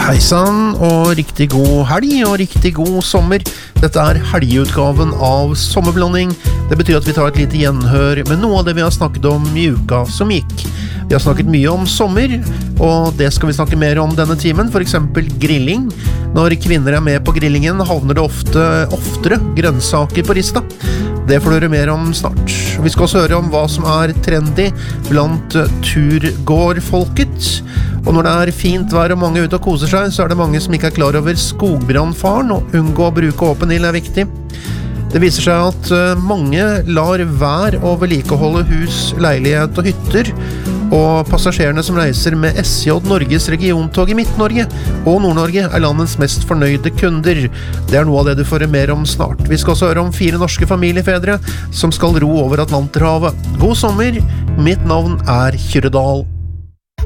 Hei sann, og riktig god helg og riktig god sommer. Dette helgeutgaven av Sommerblanding. Det betyr at vi tar et lite gjenhør med noe av det vi har snakket om I uka som gikk. Vi har snakket mye om sommer, og det skal vi snakke mer om denne timen, for eksempel grilling. Når kvinner med på grillingen havner det oftere grønnsaker på rista. Det får du høre mer om snart. Vi skal også høre om hva som trendy blant turgåerfolket. Og når det fint vær og mange ute og koser seg, så det mange som ikke klar over skogbrannfaren, og unngå å bruke åpen ild viktig. Det viser seg at mange lar være å vedlikeholde hus, leilighet og hytter, og passasjerene som reiser med SJ Norges regiontog I Midt-Norge og Nord-Norge landets mest fornøyde kunder. Det noe av det du får mer om snart. Vi skal også høre om 4 norske familiefedre som skal ro over Atlanterhavet. God sommer, mitt navn Kyrre Dahl.